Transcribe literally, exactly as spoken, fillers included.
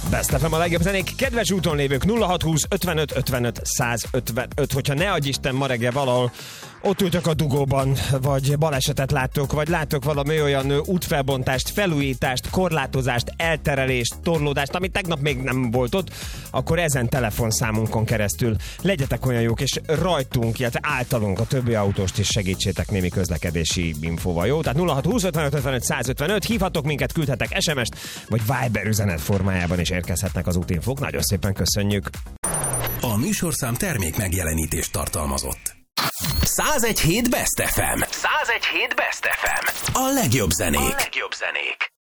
Best ef em a legjobb zenék. Kedves úton lévők, nulla hat húsz ötvenöt ötvenöt százötvenöt. Hogyha ne adj Isten ma reggel valahol ott ültök a dugóban, vagy balesetet láttok, vagy láttok valami olyan útfelbontást, felújítást, korlátozást, elterelést, torlódást, ami tegnap még nem volt ott, akkor ezen telefonszámunkon keresztül legyetek olyan jók, és rajtunk, illetve általunk a többi autóst is segítsétek némi közlekedési infóval, jó? Tehát nulla hat húsz ötvenöt ötvenöt százötvenöt, hívhatok minket, küldhetek es em est, vagy Viber üzenet formájában is érkezhetnek az útinfók. Nagyon szépen köszönjük! A műsorszám termék megjelenítést tartalmazott. száz egy hét Best ef em. száz egy hét Best ef em. A legjobb zenék. A legjobb zenék.